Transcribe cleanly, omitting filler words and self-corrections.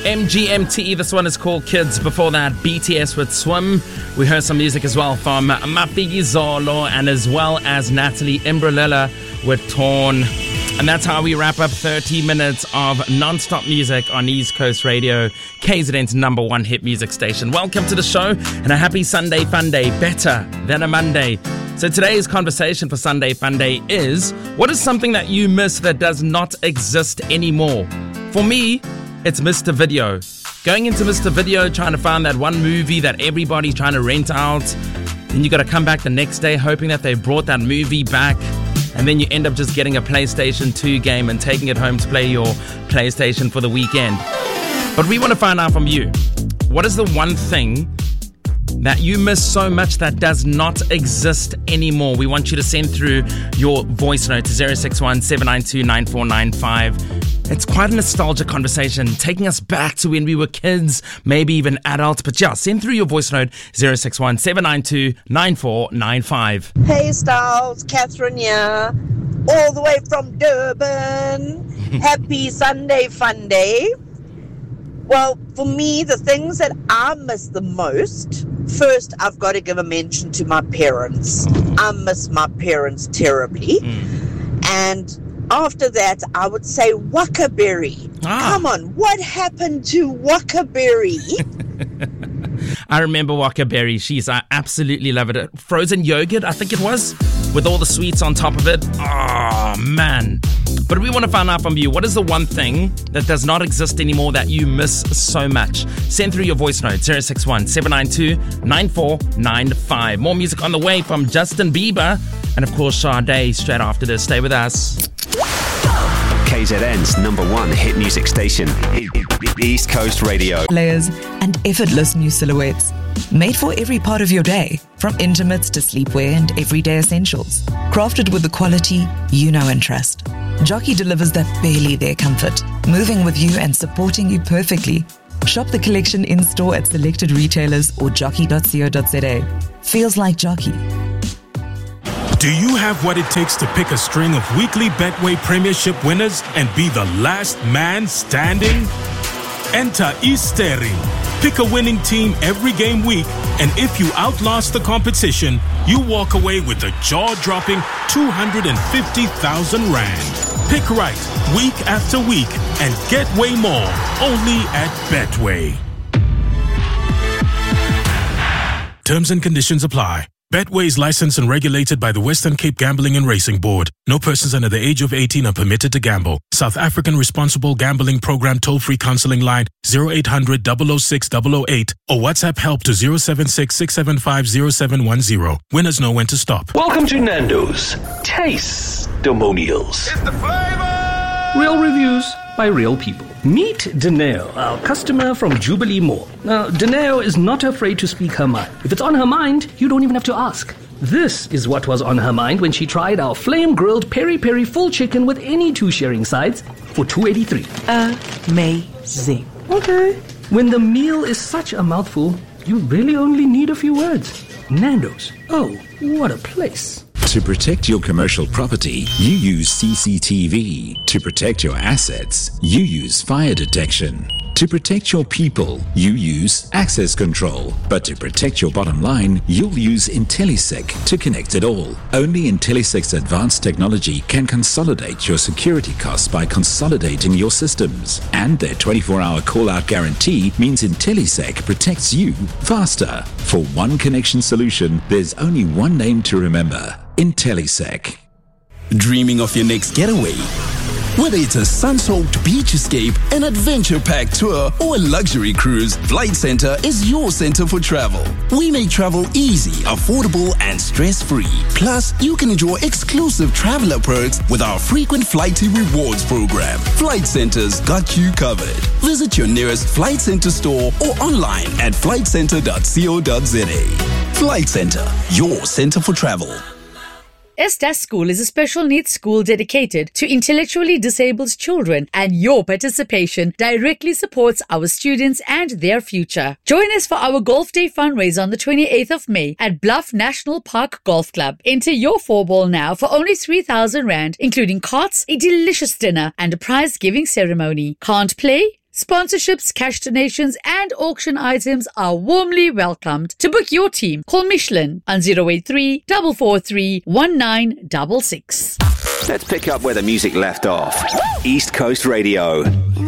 MGMT, this one is called Kids. Before that, BTS with Swim. We heard some music as well from Mapigizolo and as well as Natalie Imbruglia with Torn. And that's how we wrap up 30 minutes of non-stop music on East Coast Radio, KZN's number one hit music station. Welcome to the show and a happy Sunday Fun Day, better than a Monday. So today's conversation for Sunday Fun Day is, what is something that you miss that does not exist anymore? For me, it's Mr. Video. Going into Mr. Video, trying to find that one movie that everybody's trying to rent out. Then you got to come back the next day hoping that they brought that movie back. And then you end up just getting a PlayStation 2 game and taking it home to play your PlayStation for the weekend. But we want to find out from you. What is the one thing that you miss so much that does not exist anymore? We want you to send through your voice note to 061 792 9495. It's quite a nostalgic conversation, taking us back to when we were kids, maybe even adults. But yeah, send through your voice note, 061 792 9495. Hey, Styles, Catherine here, all the way from Durban. Happy Sunday Fun Day. Well, for me, the things that I miss the most, first, I've got to give a mention to my parents. I miss my parents terribly. And after that, I would say Wakaberry. Come on, what happened to Wakaberry? I remember Wakaberry. Jeez, I absolutely love it. Frozen yogurt, I think it was, with all the sweets on top of it. Oh, man. But we want to find out from you, what is the one thing that does not exist anymore that you miss so much? Send through your voice note, 061 792 9495. More music on the way from Justin Bieber and, of course, Sade straight after this. Stay with us. KZN's number one hit music station, East Coast Radio. Layers and effortless new silhouettes. Made for every part of your day, from intimates to sleepwear and everyday essentials. Crafted with the quality you know and trust. Jockey delivers that barely there comfort, moving with you and supporting you perfectly. Shop the collection in-store at selected retailers or jockey.co.za. Feels like Jockey. Do you have what it takes to pick a string of weekly Betway Premiership winners and be the last man standing? Enter Eastering. Pick a winning team every game week, and if you outlast the competition, you walk away with a jaw-dropping 250,000 Rand. Pick right week after week and get way more only at Betway. Terms and conditions apply. Betway is licensed and regulated by the Western Cape Gambling and Racing Board. No persons under the age of 18 are permitted to gamble. South African Responsible Gambling Program toll-free counseling line 0800 006 008 or WhatsApp help to 076 675 0710. Winners know when to stop. Welcome to Nando's Taste-Demonials. It's the flavor! Real reviews by real people. Meet Daneo, our customer from Jubilee Mall. Now, Daneo is not afraid to speak her mind. If it's on her mind, you don't even have to ask. This is what was on her mind when she tried our flame-grilled peri-peri full chicken with any two sharing sides for $2.83. Amazing. Okay. When the meal is such a mouthful, you really only need a few words. Nando's. Oh, what a place. To protect your commercial property, you use CCTV. To protect your assets, you use fire detection. To protect your people, you use access control. But to protect your bottom line, you'll use IntelliSec to connect it all. Only IntelliSec's advanced technology can consolidate your security costs by consolidating your systems. And their 24-hour call-out guarantee means IntelliSec protects you faster. For one connection solution, there's only one name to remember: IntelliSec. Dreaming of your next getaway? Whether it's a sun-soaked beach escape, an adventure-packed tour, or a luxury cruise, Flight Centre is your center for travel. We make travel easy, affordable, and stress-free. Plus, you can enjoy exclusive traveler perks with our frequent Flighty Rewards program. Flight Centre's got you covered. Visit your nearest Flight Centre store or online at flightcentre.co.za. Flight Centre, your center for travel. Estas School is a special needs school dedicated to intellectually disabled children, and your participation directly supports our students and their future. Join us for our Golf Day fundraiser on the 28th of May at Bluff National Park Golf Club. Enter your 4-ball now for only 3,000 Rand, including carts, a delicious dinner, and a prize-giving ceremony. Can't play? Sponsorships, cash donations, and auction items are warmly welcomed. To book your team, call Michelin on 083 443 1966. Let's pick up where the music left off. East Coast Radio.